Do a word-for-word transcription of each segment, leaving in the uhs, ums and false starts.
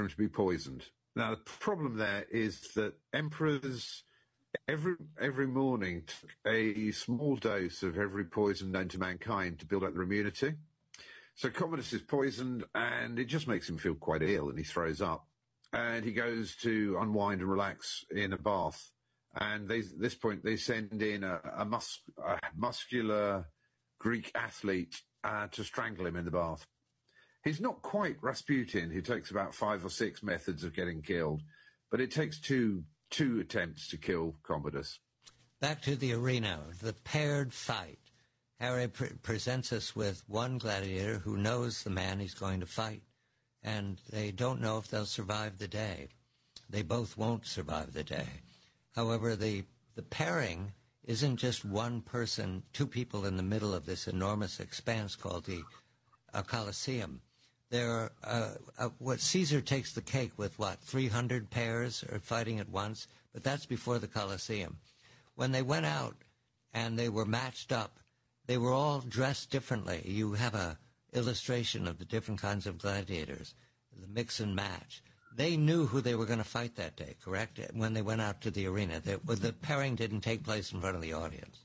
him to be poisoned. Now, the problem there is that emperors every every morning took a small dose of every poison known to mankind to build up their immunity. So Commodus is poisoned, and it just makes him feel quite ill, and he throws up. And he goes to unwind and relax in a bath. And they, at this point, they send in a, a, mus- a muscular Greek athlete uh, to strangle him in the bath. He's not quite Rasputin, who takes about five or six methods of getting killed, but it takes two two attempts to kill Commodus. Back to the arena, the paired fight. Harry pre- presents us with one gladiator who knows the man he's going to fight, and they don't know if they'll survive the day. They both won't survive the day. However, the the pairing isn't just one person, two people in the middle of this enormous expanse called the uh, Colosseum. There are, uh, uh, what Caesar takes the cake with, what, three hundred pairs are fighting at once? But that's before the Colosseum. When they went out and they were matched up, they were all dressed differently. You have a illustration of the different kinds of gladiators, the mix and match. They knew who they were going to fight that day, correct? When they went out to the arena. They, well, the pairing didn't take place in front of the audience.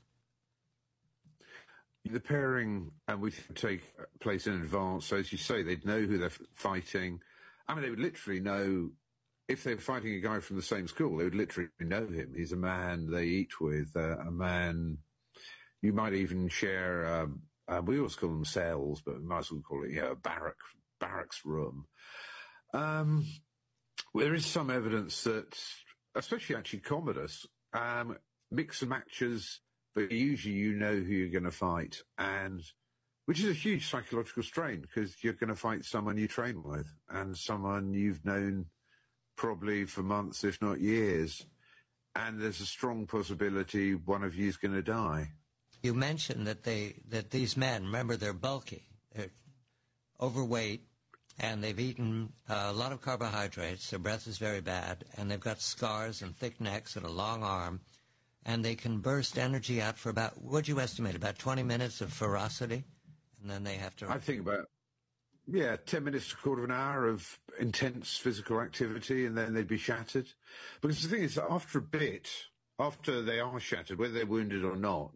The pairing uh, would take place in advance. So as you say, they'd know who they're fighting. I mean, they would literally know, if they were fighting a guy from the same school, they would literally know him. He's a man they eat with, uh, a man... You might even share, um, uh, we always call them cells, but we might as well call it, you know, a barrack, barracks room. Um, there is some evidence that, especially actually Commodus, um, mix and matches, but usually you know who you're going to fight, and which is a huge psychological strain, because you're going to fight someone you train with and someone you've known probably for months, if not years, and there's a strong possibility one of you is going to die. You mentioned that they that these men, remember, they're bulky, they're overweight, and they've eaten uh, a lot of carbohydrates. Their breath is very bad, and they've got scars and thick necks and a long arm, and they can burst energy out for about, what'd you estimate, about twenty minutes of ferocity, and then they have to... I think about, yeah, ten minutes to a quarter of an hour of intense physical activity, and then they'd be shattered. Because the thing is that after a bit, after they are shattered, whether they're wounded or not,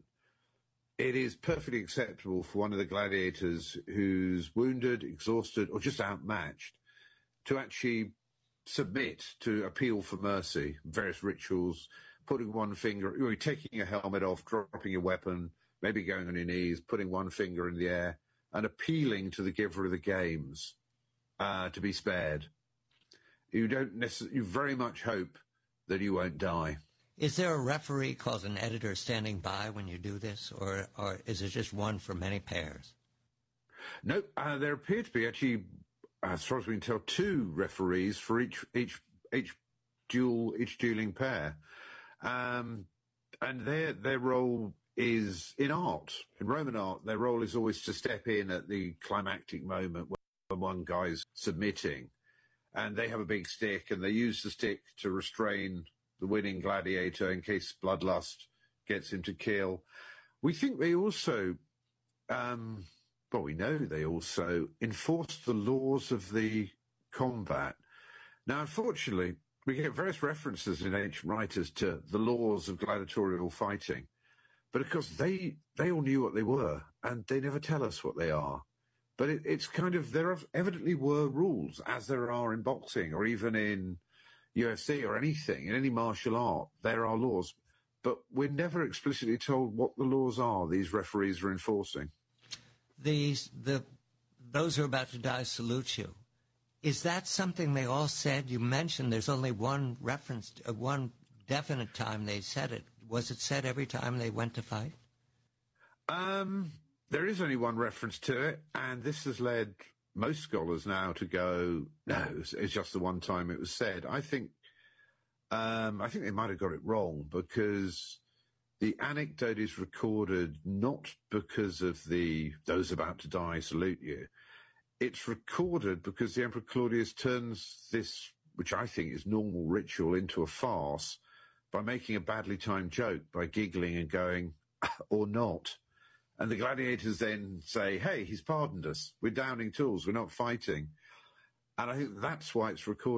it is perfectly acceptable for one of the gladiators who's wounded, exhausted, or just outmatched to actually submit to appeal for mercy, various rituals, putting one finger, you're taking your helmet off, dropping your weapon, maybe going on your knees, putting one finger in the air, and appealing to the giver of the games uh, to be spared. You don't necessarily, you very much hope that you won't die. Is there a referee called an editor standing by when you do this, or, or is it just one for many pairs? No, uh, there appear to be actually, as far as we can tell, two referees for each each each duel, each dueling pair, um, and their their role is in art, in Roman art. Their role is always to step in at the climactic moment when one guy's submitting, and they have a big stick, and they use the stick to restrain the winning gladiator in case bloodlust gets him to kill. We think they also, um, well, we know they also enforce the laws of the combat. Now, unfortunately, we get various references in ancient writers to the laws of gladiatorial fighting, but of course they, they all knew what they were, and they never tell us what they are. But it, it's kind of, there evidently were rules, as there are in boxing or even in U F C or anything, in any martial art, there are laws, but we're never explicitly told what the laws are these referees are enforcing. These, the, those who are about to die salute you. Is that something they all said? You mentioned there's only one reference, uh, one definite time they said it. Was it said every time they went to fight? Um, there is only one reference to it, and this has led most scholars now to go, no, it's, it's just the one time it was said. I think, um, I think they might have got it wrong, because the anecdote is recorded not because of the those about to die salute you. It's recorded because the Emperor Claudius turns this, which I think is normal ritual, into a farce by making a badly timed joke, by giggling and going, or not. And the gladiators then say, hey, he's pardoned us. We're downing tools. We're not fighting. And I think that's why it's recorded.